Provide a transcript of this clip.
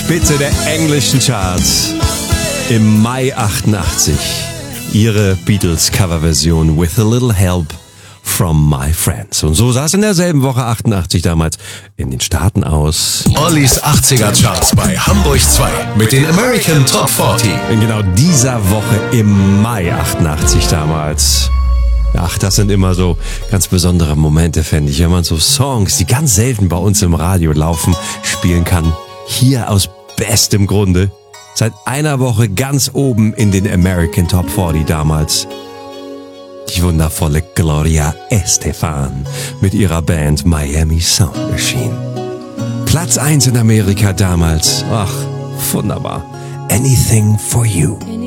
Spitze der englischen Charts. Im Mai 88 ihre Beatles-Coverversion With a Little Help from My Friends. Und so sah es in derselben Woche 88 damals in den Staaten aus. Ollis 80er Charts bei Hamburg 2 mit den American Top 40. In genau dieser Woche im Mai 88 damals. Ach, das sind immer so ganz besondere Momente, fände ich, wenn man so Songs, die ganz selten bei uns im Radio laufen, spielen kann. Hier aus bestem Grunde. Seit einer Woche ganz oben in den American Top 40 damals. Die wundervolle Gloria Estefan mit ihrer Band Miami Sound Machine. Platz 1 in Amerika damals. Ach, wunderbar. Anything for You.